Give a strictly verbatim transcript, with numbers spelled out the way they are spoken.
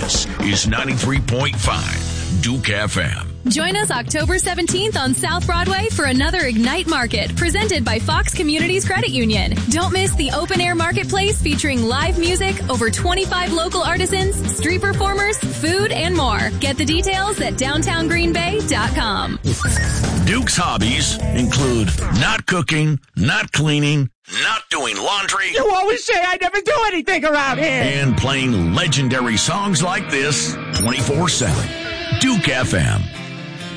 This is ninety-three point five Duke F M. Join us October seventeenth on South Broadway for another Ignite Market presented by Fox Communities Credit Union. Don't miss the open-air marketplace featuring live music, over twenty-five local artisans, street performers, food, and more. Get the details at downtown green bay dot com. Duke's hobbies include not cooking, not cleaning, not doing laundry. You always say I never do anything around here. And playing legendary songs like this twenty-four seven. Duke F M.